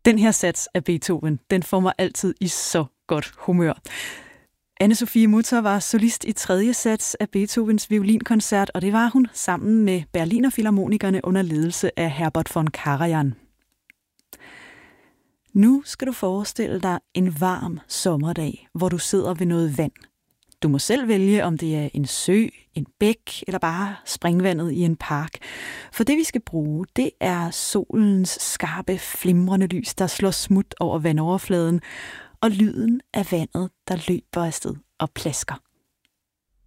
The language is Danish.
Den her sats af Beethoven, den får mig altid i så godt humør. Anne-Sophie Mutter var solist i 3. sats af Beethovens violinkoncert, og det var hun sammen med Berliner Filharmonikerne under ledelse af Herbert von Karajan. Nu skal du forestille dig en varm sommerdag, hvor du sidder ved noget vand. Du må selv vælge, om det er en sø, en bæk eller bare springvandet i en park. For det vi skal bruge, det er solens skarpe, flimrende lys, der slår smut over vandoverfladen, og lyden af vandet, der løber afsted og plasker.